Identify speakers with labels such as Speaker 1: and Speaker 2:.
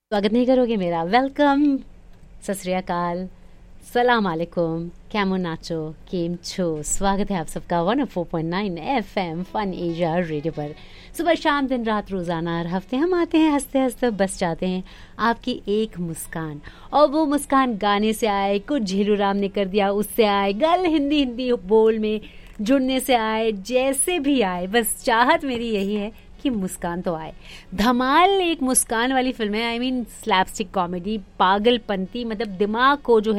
Speaker 1: स्वागत नहीं करोगे मेरा? वेलकम, सत श्री अकाल, सलाम अलैकुम, कैमो नाचो, केम छो। स्वागत है आप सबका 104.9 FM फन एशिया रेडियो पर। सुबह शाम दिन रात रोजाना हर हफ्ते हम आते हैं, हंसते हंसते बस जाते हैं आपकी एक मुस्कान। और वो मुस्कान गाने से आए, कुछ झीलू राम ने कर दिया उससे आए, गल हिंदी हिंदी बोल में जुड़ने से आए, जैसे भी आए, बस चाहत मेरी यही है कि मुस्कान तो आए। धमाल एक मुस्कान वाली फिल्म है। आई मीन स्लैपस्टिक कॉमेडी, पागलपंती, मतलब दिमाग को जो है